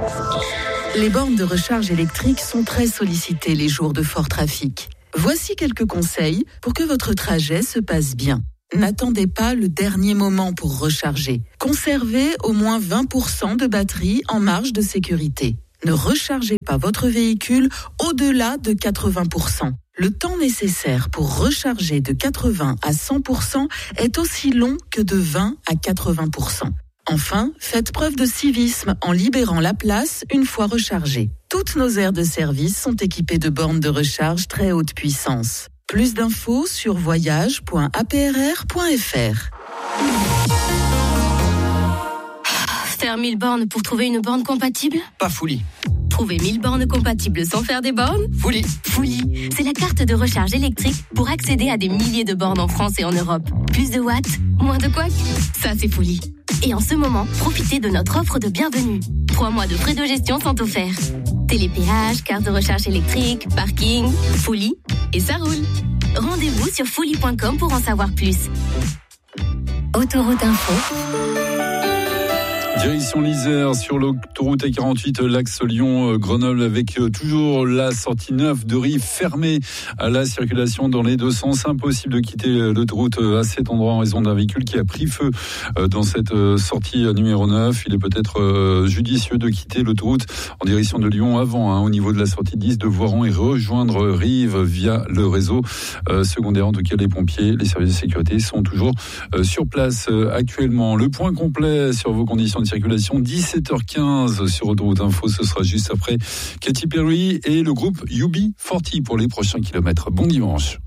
Les bornes de recharge électrique sont très sollicitées les jours de fort trafic. Voici quelques conseils pour que votre trajet se passe bien. N'attendez pas le dernier moment pour recharger. Conservez au moins 20% de batterie en marge de sécurité. Ne rechargez pas votre véhicule au-delà de 80%. Le temps nécessaire pour recharger de 80 à 100% est aussi long que de 20 à 80%. Enfin, faites preuve de civisme en libérant la place une fois rechargée. Toutes nos aires de service sont équipées de bornes de recharge très haute puissance. Plus d'infos sur voyage.aprr.fr. Faire 1000 bornes pour trouver une borne compatible ? Pas Fully. Trouver 1000 bornes compatibles sans faire des bornes ? Fully. Fully, c'est la carte de recharge électrique pour accéder à des milliers de bornes en France et en Europe. Plus de watts, moins de couacs. Ça, c'est Fully. Et en ce moment, profitez de notre offre de bienvenue. 3 mois de frais de gestion sont offerts. Télépéage, carte de recharge électrique, parking, Fully, et ça roule. Rendez-vous sur fully.com pour en savoir plus. Autoroute Info. Direction l'Isère sur l'autoroute A48, l'axe Lyon-Grenoble, avec toujours la sortie 9 de Rive fermée à la circulation dans les deux sens. Impossible de quitter l'autoroute à cet endroit en raison d'un véhicule qui a pris feu dans cette sortie numéro 9. Il est peut-être judicieux de quitter l'autoroute en direction de Lyon avant, au niveau de la sortie 10 de Voiron, et rejoindre Rive via le réseau secondaire. En tout cas, les pompiers, les services de sécurité sont toujours sur place actuellement. Le point complet sur vos conditions de circulation, 17h15 sur Autoroute Info, ce sera juste après Katy Perry et le groupe UB40 pour les prochains kilomètres. Bon dimanche.